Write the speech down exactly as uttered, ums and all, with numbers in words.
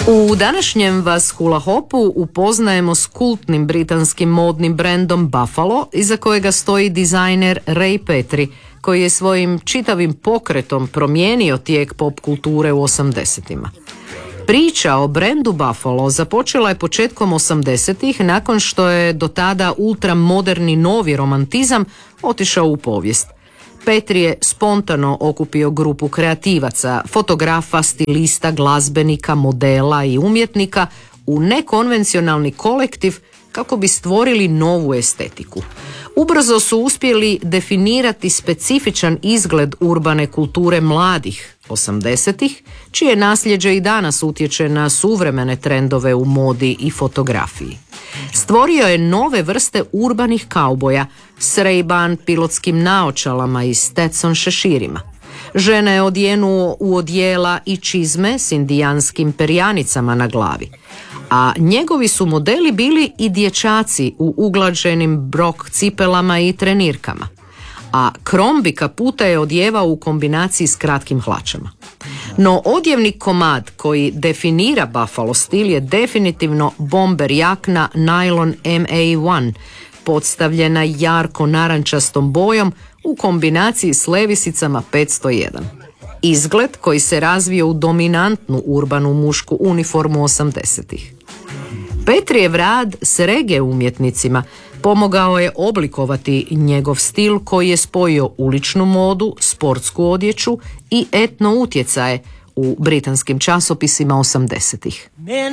U današnjem vas hula hopu upoznajemo s kultnim britanskim modnim brendom Buffalo, iza kojega stoji dizajner Ray Petrie, koji je svojim čitavim pokretom promijenio tijek pop kulture u osamdesetima. Priča o brendu Buffalo započela je početkom osamdesetih nakon što je do tada ultramoderni novi romantizam otišao u povijest. Petrie je spontano okupio grupu kreativaca, fotografa, stilista, glazbenika, modela i umjetnika u nekonvencionalni kolektiv kako bi stvorili novu estetiku. Ubrzo su uspjeli definirati specifičan izgled urbane kulture mladih osamdesetih, čije nasljeđe i danas utječe na suvremene trendove u modi i fotografiji. Stvorio je nove vrste urbanih kauboja s Ray-Ban pilotskim naočalama i Stetson šeširima. Žene je odjenuo u odjela i čizme s indijanskim perjanicama na glavi. A njegovi su modeli bili i dječaci u uglađenim brok cipelama i trenirkama. A krombi kaputa je odjevao u kombinaciji s kratkim hlačama. No odjevni komad koji definira Buffalo stil je definitivno bomber jakna Nylon M A jedan, podstavljena jarko narančastom bojom u kombinaciji s levisicama petsto jedan. Izgled koji se razvio u dominantnu urbanu mušku uniformu osamdesetih. Petrijev rad s reggae umjetnicima pomogao je oblikovati njegov stil koji je spojio uličnu modu, sportsku odjeću i etno utjecaje u britanskim časopisima osamdesetih.